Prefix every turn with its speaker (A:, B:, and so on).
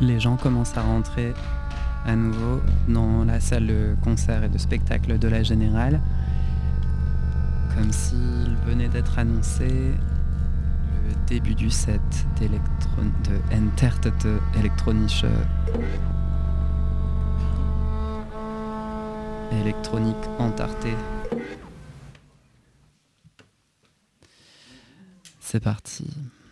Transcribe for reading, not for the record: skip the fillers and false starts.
A: Les gens commencent à rentrer à nouveau dans la salle de concert et de spectacle de la Générale, comme s'il venait d'être annoncé le début du set de Entertainment Elektronische Électronique Entarté. C'est parti.